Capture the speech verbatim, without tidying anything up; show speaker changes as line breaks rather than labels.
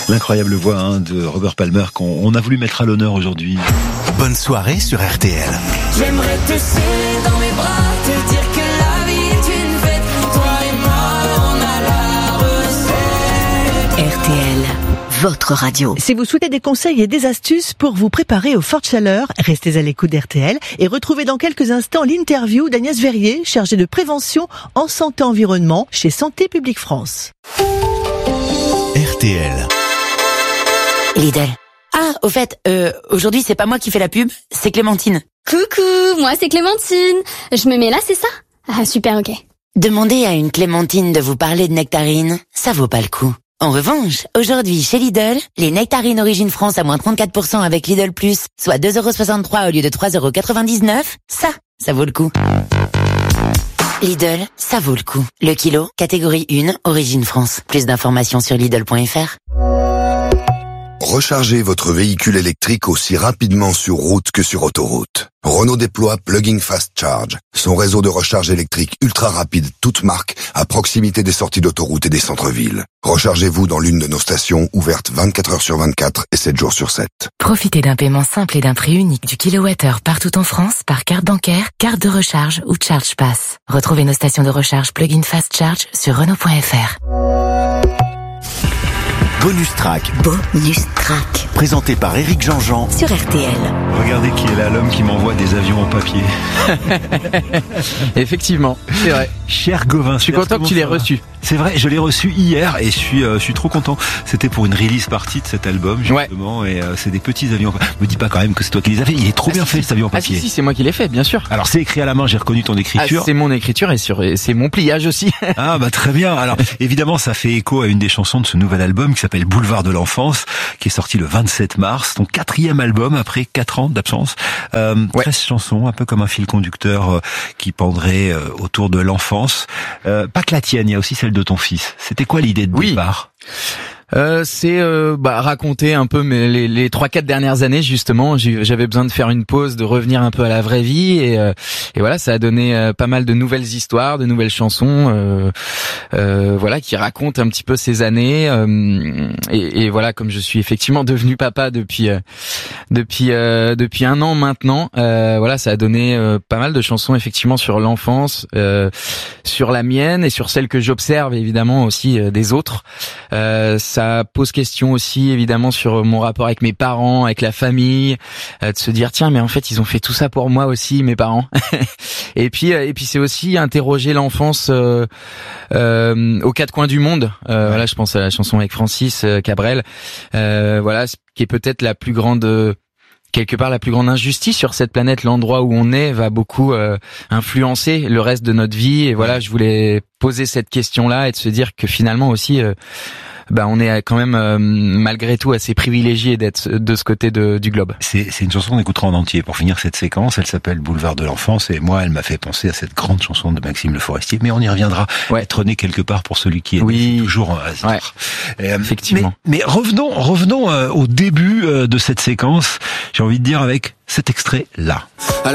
L'incroyable voix hein, de Robert Palmer qu'on on a voulu mettre à l'honneur aujourd'hui.
Bonne soirée sur R T L.
J'aimerais te serrer dans mes bras, te dire que la vie est une fête. Toi et moi, on a la recette.
R T L, votre radio.
Si vous souhaitez des conseils et des astuces pour vous préparer aux fortes chaleurs, restez à l'écoute d'R T L et retrouvez dans quelques instants l'interview d'Agnès Verrier, chargée de prévention en santé-environnement chez Santé publique France.
R T L.
Lidl. Ah, au fait, euh, aujourd'hui c'est pas moi qui fais la pub, c'est Clémentine.
Coucou, moi c'est Clémentine. Je me mets là, c'est ça? Ah, super, ok.
Demandez à une Clémentine de vous parler de nectarines, ça vaut pas le coup. En revanche, aujourd'hui chez Lidl, les nectarines Origine France à moins trente-quatre pour cent avec Lidl Plus, soit deux euros soixante-trois au lieu de trois euros quatre-vingt-dix-neuf, ça, ça vaut le coup. Lidl, ça vaut le coup. Le kilo, catégorie un, Origine France. Plus d'informations sur Lidl point F R.
Rechargez votre véhicule électrique aussi rapidement sur route que sur autoroute. Renault déploie Plug-in Fast Charge, son réseau de recharge électrique ultra rapide, toute marque, à proximité des sorties d'autoroute et des centres-villes. Rechargez-vous dans l'une de nos stations ouvertes vingt-quatre heures sur vingt-quatre et sept jours sur sept.
Profitez d'un paiement simple et d'un prix unique du kilowattheure partout en France par carte bancaire, carte de recharge ou Charge Pass. Retrouvez nos stations de recharge Plug-in Fast Charge sur Renault point F R.
Bonus Track.
Bonus Track.
Présenté par Éric Jean-Jean
sur R T L.
Regardez qui est là, l'homme qui m'envoie des avions en papier.
Effectivement, c'est vrai.
Cher Gauvin,
je suis content que tu l'aies reçu.
C'est vrai, je l'ai reçu hier et je suis, euh, je suis trop content. C'était pour une release partie de cet album, justement, ouais. Et euh, c'est des petits avions. Me dis pas quand même que c'est toi qui les as fait. Il est trop ah, bien si, fait, cet avion en papier.
Ah si, si, c'est moi qui l'ai fait, bien sûr.
Alors c'est écrit à la main, j'ai reconnu ton écriture.
Ah, c'est mon écriture et, sur, et c'est mon pliage aussi.
Ah bah très bien. Alors évidemment, ça fait écho à une des chansons de ce nouvel album qui s'appelle Boulevard de l'enfance, qui est sorti le vingt-sept mars, ton quatrième album après quatre ans d'absence. Euh, ouais. treize chansons, un peu comme un fil conducteur euh, qui pendrait euh, autour de l'enfance. Euh, pas que la tienne, il y a aussi celle de ton fils. C'était quoi l'idée de
oui.
départ ?
Euh, c'est euh, bah, raconter un peu mes, les, les trois quatre dernières années justement. J'avais besoin de faire une pause, de revenir un peu à la vraie vie et, euh, et voilà, ça a donné euh, pas mal de nouvelles histoires, de nouvelles chansons, euh, euh, voilà, qui racontent un petit peu ces années. Euh, et, et voilà, comme je suis effectivement devenu papa depuis euh, depuis euh, depuis un an maintenant, euh, voilà, ça a donné euh, pas mal de chansons effectivement sur l'enfance, euh, sur la mienne et sur celle que j'observe évidemment aussi euh, des autres. Euh, Ça pose question aussi évidemment sur mon rapport avec mes parents, avec la famille, euh, de se dire tiens mais en fait ils ont fait tout ça pour moi aussi mes parents. et puis euh, et puis c'est aussi interroger l'enfance euh, euh, aux quatre coins du monde. Euh, ouais. Voilà, je pense à la chanson avec Francis euh, Cabrel. Euh, voilà, qui est peut-être la plus grande euh, quelque part la plus grande injustice sur cette planète. L'endroit où on est va beaucoup euh, influencer le reste de notre vie. Et voilà, je voulais poser cette question-là et de se dire que finalement aussi euh, bah on est quand même euh, malgré tout assez privilégié d'être de ce côté de, du globe.
C'est, c'est une chanson qu'on écoutera en entier pour finir cette séquence. Elle s'appelle Boulevard de l'enfance et moi elle m'a fait penser à cette grande chanson de Maxime Le Forestier. Mais on y reviendra.
Ouais.
Être né quelque part pour celui qui est
oui.
né, toujours un hasard.
Ouais.
Euh,
Effectivement.
Mais, mais revenons revenons euh, au début euh, de cette séquence. J'ai envie de dire avec cet extrait là.